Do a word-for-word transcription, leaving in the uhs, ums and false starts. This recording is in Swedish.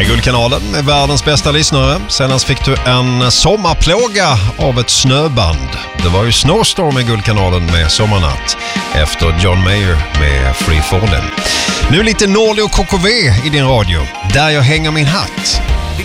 Här är Guldkanalen med världens bästa lyssnare. Senast fick du en sommarplåga av ett snöband. Det var ju Snowstorm i Guldkanalen med Sommarnatt efter John Mayer med Free Falling. Nu lite Norli och K K V i din radio. Där jag hänger min hatt.